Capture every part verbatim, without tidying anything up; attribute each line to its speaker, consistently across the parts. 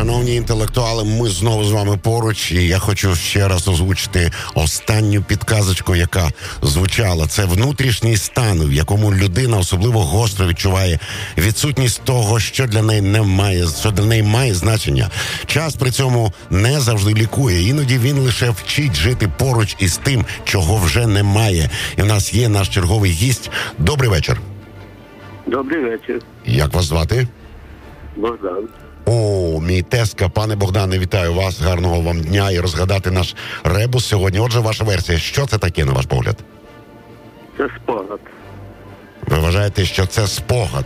Speaker 1: Шановні інтелектуали, ми знову з вами поруч, і я хочу ще раз озвучити останню підказочку, яка звучала. Це внутрішній стан, в якому людина особливо гостро відчуває відсутність того, що для неї не має, що для неї має значення. Час при цьому не завжди лікує, іноді він лише вчить жити поруч із тим, чого вже немає. І в нас є наш черговий гість. Добрий вечір.
Speaker 2: Добрий вечір.
Speaker 1: Як вас звати?
Speaker 2: Богдан.
Speaker 1: О, мій тезка, пане Богдане, вітаю вас, гарного вам дня і розгадати наш ребус сьогодні. Отже, ваша версія, що це таке, на ваш погляд?
Speaker 2: Це спогад.
Speaker 1: Ви вважаєте, що це спогад?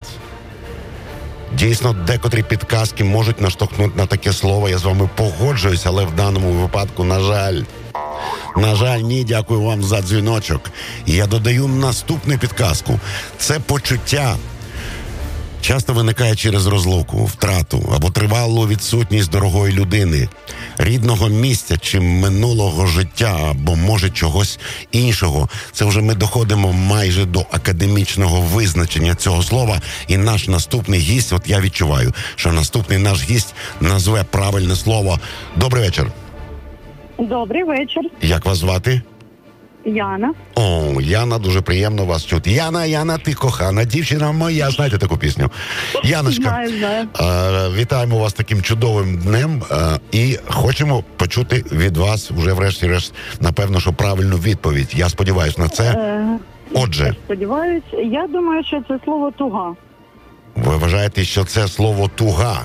Speaker 1: Дійсно, декотрі підказки можуть наштовхнути на таке слово, я з вами погоджуюсь, але в даному випадку, на жаль, на жаль, ні, дякую вам за дзвіночок. І я додаю наступну підказку. Це почуття часто виникає через розлуку, втрату або тривалу відсутність дорогої людини, рідного місця чи минулого життя, або, може, чогось іншого. Це вже ми доходимо майже до академічного визначення цього слова. І наш наступний гість, от я відчуваю, що наступний наш гість назве правильне слово. Добрий вечір.
Speaker 3: Добрий вечір.
Speaker 1: Як вас звати?
Speaker 3: Яна.
Speaker 1: О, Яна, дуже приємно вас чути. Яна, Яна, ти кохана дівчина моя. Знаєте таку пісню? Яночка,
Speaker 3: Знаю, знаю.
Speaker 1: е, вітаємо вас таким чудовим днем е, і хочемо почути від вас вже врешті-решт, напевно, що правильну відповідь. Я сподіваюся на це.
Speaker 3: Е,
Speaker 1: Отже.
Speaker 3: Сподіваюсь, я думаю, що це слово туга.
Speaker 1: Ви вважаєте, що це слово туга?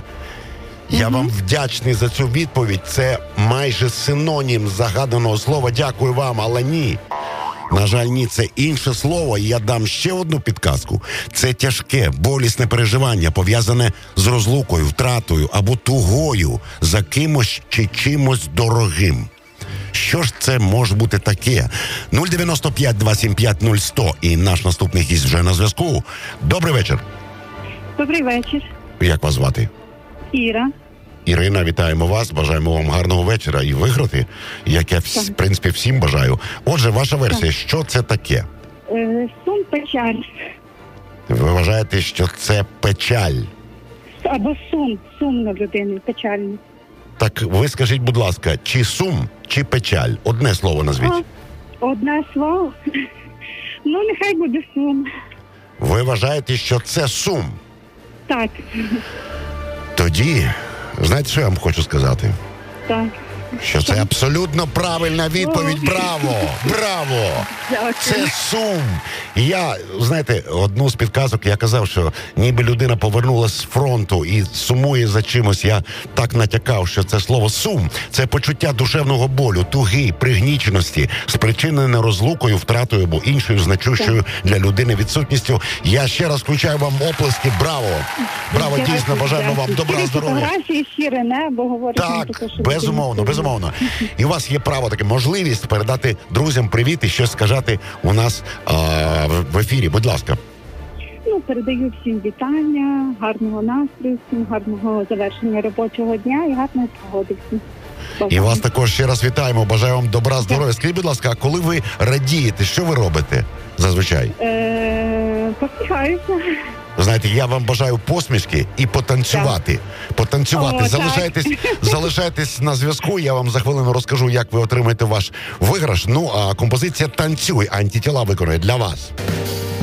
Speaker 1: Я вам вдячний за цю відповідь. Це майже синонім загаданого слова. Дякую вам, але ні. На жаль, ні, це інше слово, і я дам ще одну підказку. Це тяжке, болісне переживання, пов'язане з розлукою, втратою або тугою за кимось чи чимось дорогим. Що ж це може бути таке? нуль дев'яносто п'ять два сім п'ять нуль сто і наш наступний гість вже на зв'язку. Добрий вечір.
Speaker 3: Добрий вечір.
Speaker 1: Як вас звати?
Speaker 3: Іра.
Speaker 1: Ірина, вітаємо вас, бажаємо вам гарного вечора і виграти, як я, в принципі, всім бажаю. Отже, ваша версія, що це таке?
Speaker 3: Е, сум, печаль.
Speaker 1: Ви вважаєте, що це печаль?
Speaker 3: Або сум. Сумно людини, печально.
Speaker 1: Так ви скажіть, будь ласка, чи сум, чи печаль? Одне слово назвіть.
Speaker 3: А, одне слово. Ну, нехай буде сум.
Speaker 1: Ви вважаєте, що це сум?
Speaker 3: Так.
Speaker 1: Тоді, знаєте, що я вам хочу сказати?
Speaker 3: Так.
Speaker 1: Що це абсолютно правильна відповідь. Браво! Браво!
Speaker 3: Дякую.
Speaker 1: Це сум. І я, знаєте, одну з підказок, я казав, що ніби людина повернулася з фронту і сумує за чимось. Я так натякав, що це слово сум. Це почуття душевного болю, туги, пригніченості, спричинене розлукою, втратою або іншою значущою для людини відсутністю. Я ще раз включаю вам оплески. Браво! Браво,
Speaker 3: Дякую,
Speaker 1: дійсно, бажаємо вам добра,
Speaker 3: щирі
Speaker 1: здоров'я.
Speaker 3: Фотографії, щире небо, говорить.
Speaker 1: Так, безумовно, безумовно. І у вас є право, таке можливість передати друзям привіт і щось сказати у нас а, в ефірі. Будь ласка.
Speaker 3: Ну, передаю всім вітання, гарного настрою, всім гарного завершення робочого дня і гарної погоди всім.
Speaker 1: І вас також ще раз вітаємо. Бажаю вам добра, здоров'я. Скажіть, будь ласка, а коли ви радієте, що ви робите зазвичай?
Speaker 3: Е, посміхаюся.
Speaker 1: Знаєте, я вам бажаю посмішки і потанцювати. Потанцювати.
Speaker 3: О,
Speaker 1: залишайтесь, залишайтесь на зв'язку. Я вам за хвилину розкажу, як ви отримаєте ваш виграш. Ну, а композиція «Танцюй» антитіла виконує для вас.